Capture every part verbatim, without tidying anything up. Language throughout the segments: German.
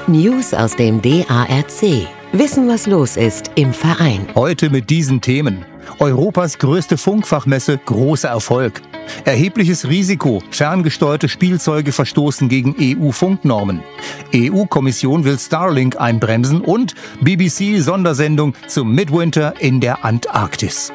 News aus dem D A R C. Wissen, was los ist im Verein. Heute mit diesen Themen. Europas größte Funkfachmesse, großer Erfolg. Erhebliches Risiko, ferngesteuerte Spielzeuge verstoßen gegen E U-Funknormen. E U-Kommission will Starlink einbremsen und B B C-Sondersendung zum Midwinter in der Antarktis.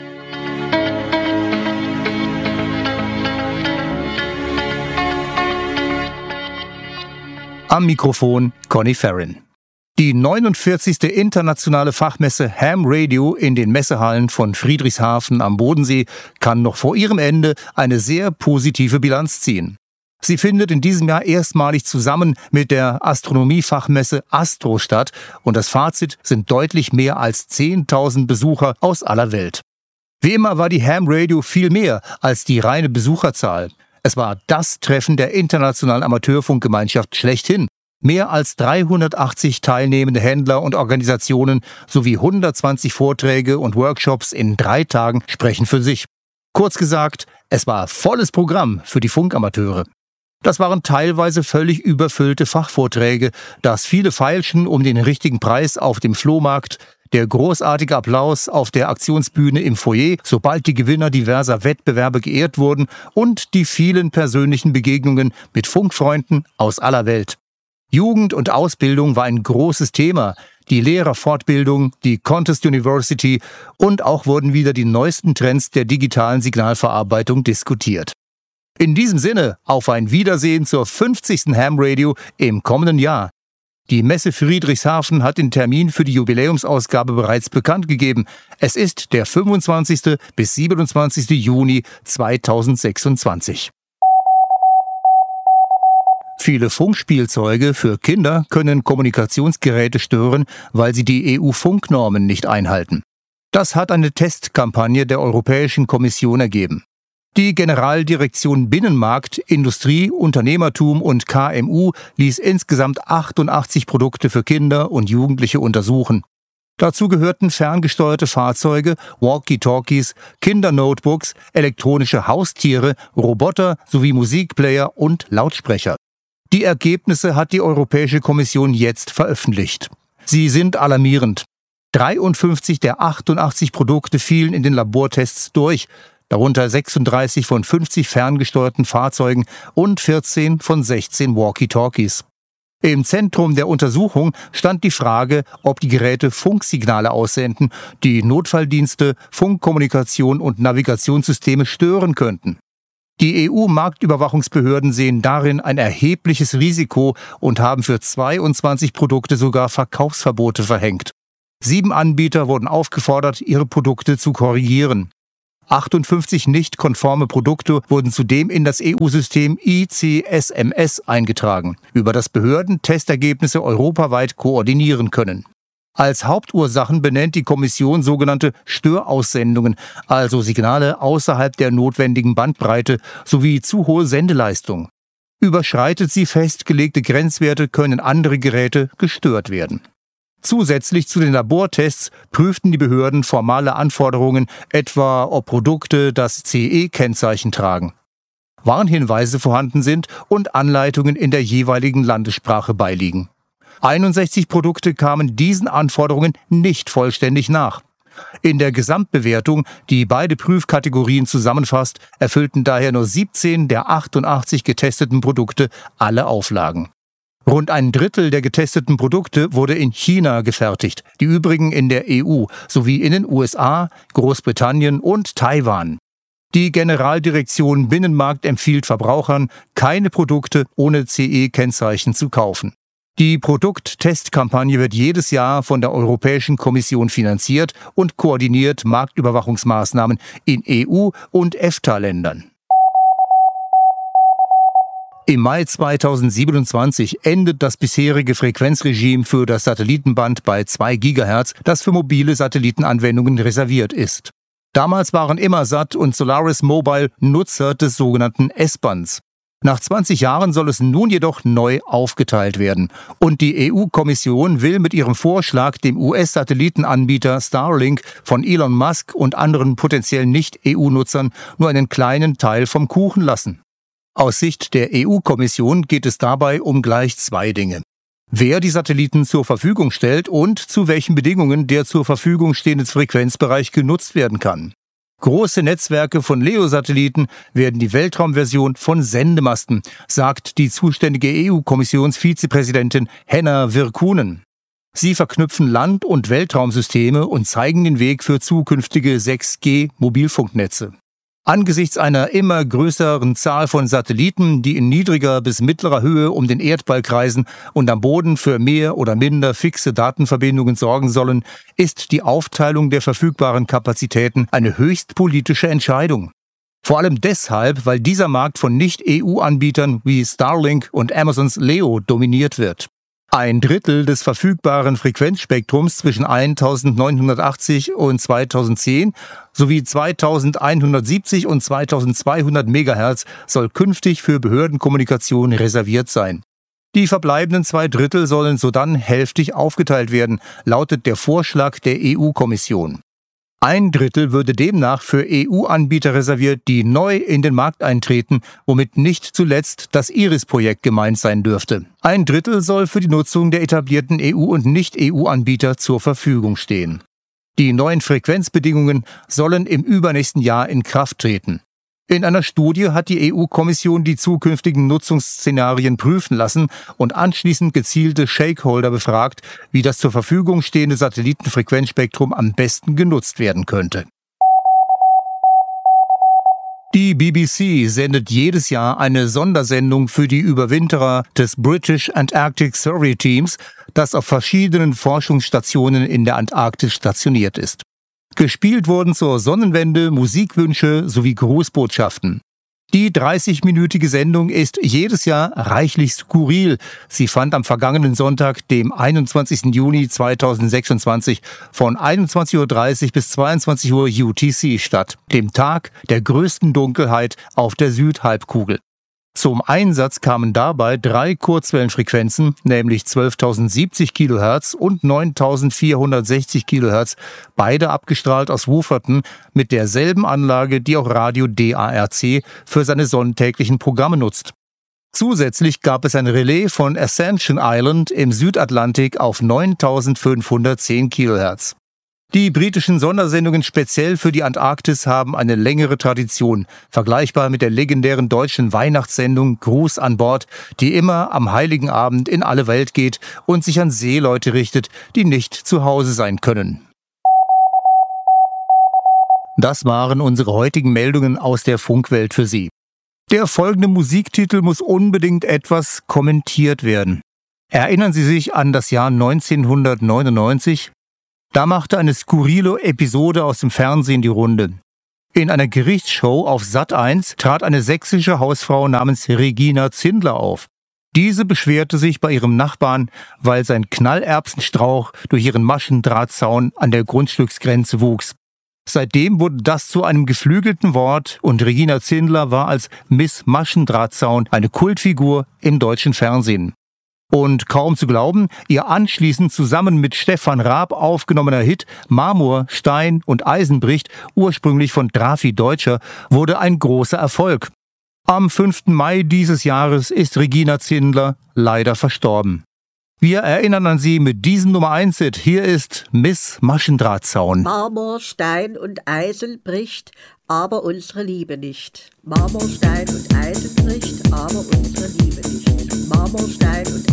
Am Mikrofon Conny Farren. Die neunundvierzigste internationale Fachmesse Ham Radio in den Messehallen von Friedrichshafen am Bodensee kann noch vor ihrem Ende eine sehr positive Bilanz ziehen. Sie findet in diesem Jahr erstmalig zusammen mit der Astronomiefachmesse Astro statt und das Fazit sind deutlich mehr als zehntausend Besucher aus aller Welt. Wie immer war die Ham Radio viel mehr als die reine Besucherzahl. Es war das Treffen der internationalen Amateurfunkgemeinschaft schlechthin. Mehr als dreihundertachtzig teilnehmende Händler und Organisationen sowie hundertzwanzig Vorträge und Workshops in drei Tagen sprechen für sich. Kurz gesagt, es war volles Programm für die Funkamateure. Das waren teilweise völlig überfüllte Fachvorträge, das viele Feilschen um den richtigen Preis auf dem Flohmarkt, der großartige Applaus auf der Aktionsbühne im Foyer, sobald die Gewinner diverser Wettbewerbe geehrt wurden und die vielen persönlichen Begegnungen mit Funkfreunden aus aller Welt. Jugend und Ausbildung war ein großes Thema, die Lehrerfortbildung, die Contest University und auch wurden wieder die neuesten Trends der digitalen Signalverarbeitung diskutiert. In diesem Sinne auf ein Wiedersehen zur fünfzigsten Ham Radio im kommenden Jahr. Die Messe Friedrichshafen hat den Termin für die Jubiläumsausgabe bereits bekannt gegeben. Es ist der fünfundzwanzigste bis siebenundzwanzigste Juni zweitausendsechsundzwanzig. Viele Funkspielzeuge für Kinder können Kommunikationsgeräte stören, weil sie die E U-Funknormen nicht einhalten. Das hat eine Testkampagne der Europäischen Kommission ergeben. Die Generaldirektion Binnenmarkt, Industrie, Unternehmertum und K M U ließ insgesamt achtundachtzig Produkte für Kinder und Jugendliche untersuchen. Dazu gehörten ferngesteuerte Fahrzeuge, Walkie-Talkies, Kindernotebooks, elektronische Haustiere, Roboter sowie Musikplayer und Lautsprecher. Die Ergebnisse hat die Europäische Kommission jetzt veröffentlicht. Sie sind alarmierend. dreiundfünfzig der achtundachtzig Produkte fielen in den Labortests durch, darunter sechsunddreißig von fünfzig ferngesteuerten Fahrzeugen und vierzehn von sechzehn Walkie-Talkies. Im Zentrum der Untersuchung stand die Frage, ob die Geräte Funksignale aussenden, die Notfalldienste, Funkkommunikation und Navigationssysteme stören könnten. Die E U-Marktüberwachungsbehörden sehen darin ein erhebliches Risiko und haben für zweiundzwanzig Produkte sogar Verkaufsverbote verhängt. Sieben Anbieter wurden aufgefordert, ihre Produkte zu korrigieren. achtundfünfzig nicht konforme Produkte wurden zudem in das E U-System I C S M S eingetragen, über das Behörden Testergebnisse europaweit koordinieren können. Als Hauptursachen benennt die Kommission sogenannte Störaussendungen, also Signale außerhalb der notwendigen Bandbreite sowie zu hohe Sendeleistung. Überschreitet sie festgelegte Grenzwerte, können andere Geräte gestört werden. Zusätzlich zu den Labortests prüften die Behörden formale Anforderungen, etwa ob Produkte das C E-Kennzeichen tragen, Warnhinweise vorhanden sind und Anleitungen in der jeweiligen Landessprache beiliegen. einundsechzig Produkte kamen diesen Anforderungen nicht vollständig nach. In der Gesamtbewertung, die beide Prüfkategorien zusammenfasst, erfüllten daher nur siebzehn der achtundachtzig getesteten Produkte alle Auflagen. Rund ein Drittel der getesteten Produkte wurde in China gefertigt, die übrigen in der E U sowie in den U S A, Großbritannien und Taiwan. Die Generaldirektion Binnenmarkt empfiehlt Verbrauchern, keine Produkte ohne C E-Kennzeichen zu kaufen. Die Produkttestkampagne wird jedes Jahr von der Europäischen Kommission finanziert und koordiniert Marktüberwachungsmaßnahmen in E U- und EFTA-Ländern. Im Mai zweitausendsiebenundzwanzig endet das bisherige Frequenzregime für das Satellitenband bei zwei Gigahertz, das für mobile Satellitenanwendungen reserviert ist. Damals waren Immersat und Solaris Mobile Nutzer des sogenannten S-Bands. Nach zwanzig Jahren soll es nun jedoch neu aufgeteilt werden. Und die E U-Kommission will mit ihrem Vorschlag dem U S-Satellitenanbieter Starlink von Elon Musk und anderen potenziellen Nicht-E U-Nutzern nur einen kleinen Teil vom Kuchen lassen. Aus Sicht der E U-Kommission geht es dabei um gleich zwei Dinge. wer die Satelliten zur Verfügung stellt und zu welchen Bedingungen der zur Verfügung stehende Frequenzbereich genutzt werden kann. Große Netzwerke von LEO-Satelliten werden die Weltraumversion von Sendemasten, sagt die zuständige E U-Kommissionsvizepräsidentin Henna Virkkunen. Sie verknüpfen Land- und Weltraumsysteme und zeigen den Weg für zukünftige sechs G Mobilfunknetze. Angesichts einer immer größeren Zahl von Satelliten, die in niedriger bis mittlerer Höhe um den Erdball kreisen und am Boden für mehr oder minder fixe Datenverbindungen sorgen sollen, ist die Aufteilung der verfügbaren Kapazitäten eine höchst politische Entscheidung. Vor allem deshalb, weil dieser Markt von Nicht-E U-Anbietern wie Starlink und Amazons Leo dominiert wird. Ein Drittel des verfügbaren Frequenzspektrums zwischen neunzehnhundertachtzig und zweitausendzehn sowie zweitausendeinhundertsiebzig und zweitausendzweihundert Megahertz soll künftig für Behördenkommunikation reserviert sein. Die verbleibenden zwei Drittel sollen sodann hälftig aufgeteilt werden, lautet der Vorschlag der E U-Kommission. Ein Drittel würde demnach für E U-Anbieter reserviert, die neu in den Markt eintreten, womit nicht zuletzt das IRIS-Projekt gemeint sein dürfte. Ein Drittel soll für die Nutzung der etablierten E U- und Nicht-E U-Anbieter zur Verfügung stehen. Die neuen Frequenzbedingungen sollen im übernächsten Jahr in Kraft treten. In einer Studie hat die E U-Kommission die zukünftigen Nutzungsszenarien prüfen lassen und anschließend gezielte Stakeholder befragt, wie das zur Verfügung stehende Satellitenfrequenzspektrum am besten genutzt werden könnte. Die B B C sendet jedes Jahr eine Sondersendung für die Überwinterer des British Antarctic Survey Teams, das auf verschiedenen Forschungsstationen in der Antarktis stationiert ist. Gespielt wurden zur Sonnenwende Musikwünsche sowie Grußbotschaften. Die dreißigminütige Sendung ist jedes Jahr reichlich skurril. Sie fand am vergangenen Sonntag, dem einundzwanzigsten Juni zweitausendsechsundzwanzig, von einundzwanzig Uhr dreißig bis zweiundzwanzig Uhr U T C statt, dem Tag der größten Dunkelheit auf der Südhalbkugel. Zum Einsatz kamen dabei drei Kurzwellenfrequenzen, nämlich zwölftausendsiebzig Kilohertz und neuntausendvierhundertsechzig Kilohertz, beide abgestrahlt aus Wufferton mit derselben Anlage, die auch Radio D A R C für seine sonntäglichen Programme nutzt. Zusätzlich gab es ein Relais von Ascension Island im Südatlantik auf neuntausendfünfhundertzehn Kilohertz. Die britischen Sondersendungen speziell für die Antarktis haben eine längere Tradition, vergleichbar mit der legendären deutschen Weihnachtssendung Gruß an Bord, die immer am Heiligen Abend in alle Welt geht und sich an Seeleute richtet, die nicht zu Hause sein können. Das waren unsere heutigen Meldungen aus der Funkwelt für Sie. Der folgende Musiktitel muss unbedingt etwas kommentiert werden. Erinnern Sie sich an das Jahr neunzehnhundertneunundneunzig? Da machte eine skurrile Episode aus dem Fernsehen die Runde. In einer Gerichtsshow auf Sat eins trat eine sächsische Hausfrau namens Regina Zindler auf. Diese beschwerte sich bei ihrem Nachbarn, weil sein Knallerbsenstrauch durch ihren Maschendrahtzaun an der Grundstücksgrenze wuchs. Seitdem wurde das zu einem geflügelten Wort und Regina Zindler war als Miss Maschendrahtzaun eine Kultfigur im deutschen Fernsehen. Und kaum zu glauben, ihr anschließend zusammen mit Stefan Raab aufgenommener Hit Marmor, Stein und Eisen bricht, ursprünglich von Drafi Deutscher, wurde ein großer Erfolg. Am fünften Mai dieses Jahres ist Regina Zindler leider verstorben. Wir erinnern an sie mit diesem Nummer eins Hit. Hier ist Miss Maschendrahtzaun. Marmor, Stein und Eisen bricht, aber unsere Liebe nicht. Marmor, Stein und Eisen bricht, aber unsere Liebe nicht. Marmor, Stein und